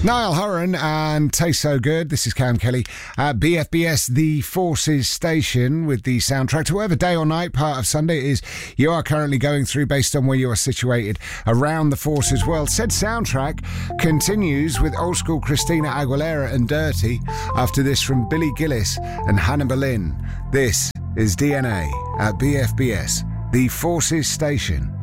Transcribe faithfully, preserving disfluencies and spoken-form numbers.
Niall Horan and Taste So Good. This is Cam Kelly at B F B S, the Forces station, with the soundtrack to whatever day or night, part of Sunday it is you are currently going through based on where you are situated around the Forces world. Said soundtrack continues with old school Christina Aguilera and Dirty. After this, from Billy Gillis and Hannah Boleyn. This is D N A at B F B S, the Forces station.